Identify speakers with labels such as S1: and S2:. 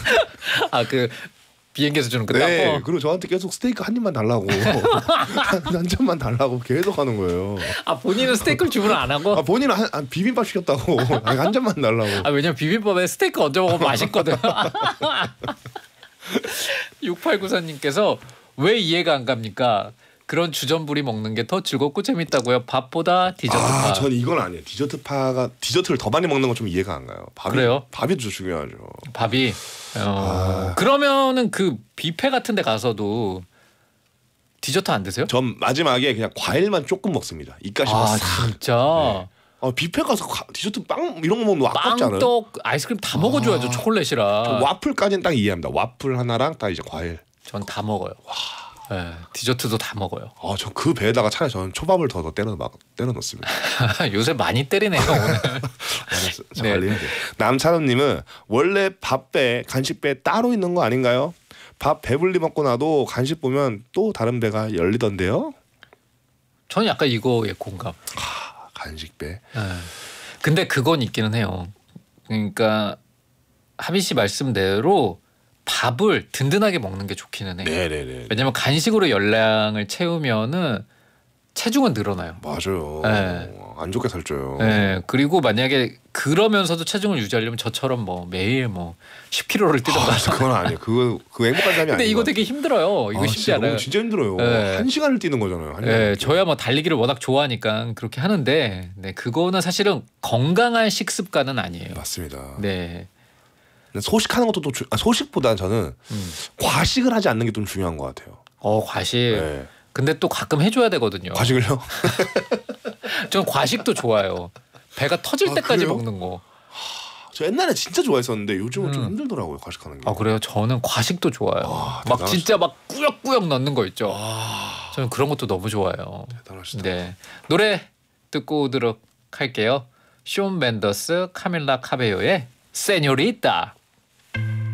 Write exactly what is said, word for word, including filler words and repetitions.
S1: 아, 그 비행기에서 주는 그
S2: 네.
S1: 땅콩.
S2: 그리고 저한테 계속 스테이크 한 입만 달라고 한, 한 점만 달라고 계속 하는 거예요.
S1: 아, 본인은 스테이크를 주문을 안 하고?
S2: 아, 본인은 한, 한 비빔밥 시켰다고 아니, 한 점만 달라고.
S1: 아, 왜냐면 비빔밥에 스테이크 얹어 먹으면 맛있거든. 육팔구사님께서 왜 이해가 안 갑니까? 그런 주전부리 먹는 게 더 즐겁고 재밌다고요. 밥보다 디저트파.
S2: 아, 전 이건 아니에요. 디저트파가 디저트를 더 많이 먹는 건 좀 이해가 안 가요. 밥이,
S1: 그래요?
S2: 밥이 더 중요하죠.
S1: 밥이. 어,
S2: 아.
S1: 그러면은 그 뷔페 같은 데 가서도 디저트 안 드세요?
S2: 전 마지막에 그냥 과일만 조금 먹습니다. 입가심만
S1: 아,
S2: 싹.
S1: 진짜?
S2: 네. 아, 뷔페 가서 가, 디저트 빵 이런 거 먹으면 아깝지 않아요?
S1: 빵, 떡, 아이스크림 다 먹어줘야죠.
S2: 아.
S1: 초콜릿이라.
S2: 와플까지는 딱 이해합니다. 와플 하나랑 딱 이제 과일.
S1: 전 다 먹어요. 네, 디저트도 다 먹어요.
S2: 아, 저 그 배에다가 차라리 저는 초밥을 더, 더 때려 막 때려 넣습니다.
S1: 요새 많이 때리네요 오늘.
S2: 네. 관리해야 돼. 남찬호님은 원래 밥배 간식배 따로 있는 거 아닌가요? 밥 배불리 먹고 나도 간식 보면 또 다른 배가 열리던데요.
S1: 저는 약간 이거에 공감.
S2: 아, 간식배.
S1: 네. 근데 그건 있기는 해요. 그러니까 하빈 씨 말씀대로 밥을 든든하게 먹는 게 좋기는 해요.
S2: 네네네.
S1: 왜냐면 간식으로 열량을 채우면은 체중은 늘어나요.
S2: 맞아요.
S1: 네.
S2: 안 좋게 살쪄요.
S1: 네. 그리고 만약에 그러면서도 체중을 유지하려면 저처럼 뭐 매일 뭐 십 킬로그램를 뛰던가.
S2: 아, 그건 아니에요. 그거 그 행복한 삶이 아니에요.
S1: 근데 이거 되게 힘들어요. 이거
S2: 아,
S1: 쉽지
S2: 진짜,
S1: 않아요.
S2: 진짜 힘들어요.
S1: 네.
S2: 한 시간을 뛰는 거잖아요. 한
S1: 네,
S2: 시간을
S1: 저야 뭐 달리기를 워낙 좋아하니까 그렇게 하는데, 네, 그거는 사실은 건강한 식습관은 아니에요.
S2: 맞습니다.
S1: 네.
S2: 소식하는 것도 또 주, 아, 소식보다 저는
S1: 음.
S2: 과식을 하지 않는 게 좀 중요한 것 같아요.
S1: 어, 과식.
S2: 네.
S1: 근데 또 가끔 해줘야 되거든요.
S2: 과식을요?
S1: 전 과식도 좋아요. 배가 터질
S2: 아,
S1: 때까지
S2: 그래요?
S1: 먹는 거.
S2: 저 옛날에 진짜 좋아했었는데 요즘은 좀
S1: 음.
S2: 힘들더라고요. 과식하는 게.
S1: 아, 그래요? 저는 과식도 좋아요.
S2: 와,
S1: 막
S2: 대단하시다.
S1: 진짜 막 꾸역꾸역 넣는 거 있죠.
S2: 아,
S1: 저는 그런 것도 너무 좋아요.
S2: 대단하시다.
S1: 네, 노래 듣고 오도록 할게요. 쇼 맨더스, 카밀라 카베요의 세뇨리타.